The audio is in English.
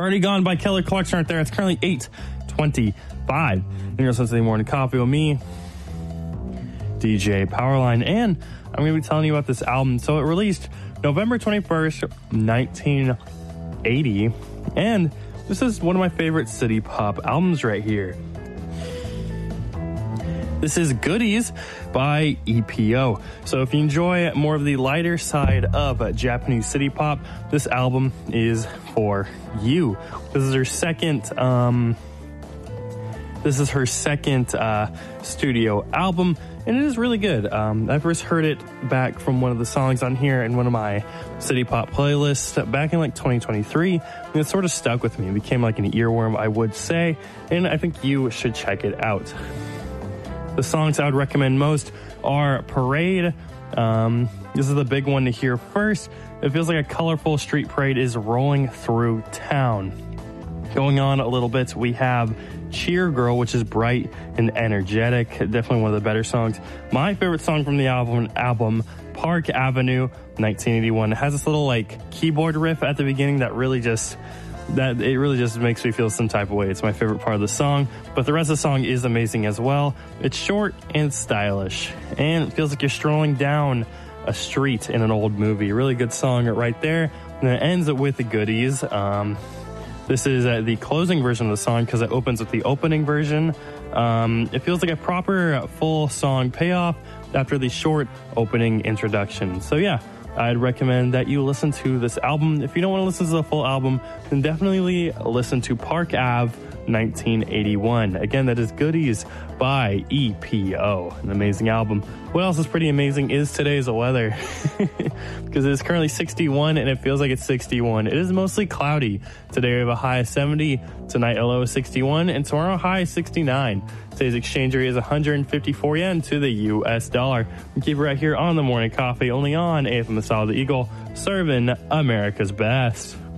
Already Gone by Kelly Clarkson right there. It's currently 8:25. And you're listening to the Morning Coffee with me, DJ Powerline. And I'm going to be telling you about this album. So it released November 21st, 1980. And this is one of my favorite city pop albums right here. This is Goodies by EPO. So if you enjoy more of the lighter side of Japanese city pop, this album is for you. This is her second studio album, and it is really good. I first heard it back from one of the songs on here in one of my city pop playlists back in like 2023, and it sort of stuck with me. It became like an earworm, I would say, and I think you should check it out. The songs I would recommend most are Parade. This is the big one to hear first. It feels like a colorful street parade is rolling through town. Going on a little bit, we have Cheer Girl, which is bright and energetic. Definitely one of the better songs. My favorite song from the album Park Avenue, 1981. It has this little like keyboard riff at the beginning that really just makes me feel some type of way. It's my favorite part of the song, but the rest of the song is amazing as well. It's short and stylish, and it feels like you're strolling down a street in an old movie. Really good song right there. And it ends with the Goodies. This is the closing version of the song because it opens with the opening version. It feels like a proper full song payoff after the short opening introduction. So yeah, I'd recommend that you listen to this album. If you don't want to listen to the full album, then definitely listen to Park Ave 1981. Again, that is Goodies by EPO. An amazing album. What else is pretty amazing is today's weather. Because it's currently 61 and it feels like it's 61. It is mostly cloudy. Today we have a high of 70, tonight a low of 61, and tomorrow a high of 69. Today's exchange rate is 154 yen to the US dollar. We keep it right here on the Morning Coffee, only on AFM The Solid Eagle, serving America's best.